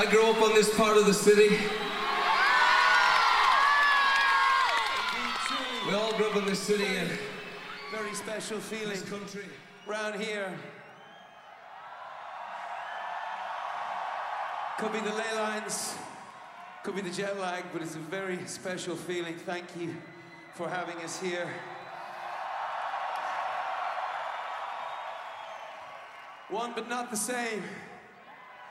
I grew up on this part of the city. We all grew up in this city and very special feeling. This country. Round here. Could be the ley lines, could be the jet lag, but it's a very special feeling. Thank you for having us here. One but not the same.